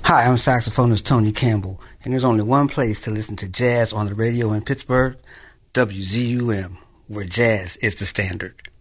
Hi, I'm saxophonist Tony Campbell, and there's only one place to listen to jazz on the radio in Pittsburgh, WZUM, where jazz is the standard.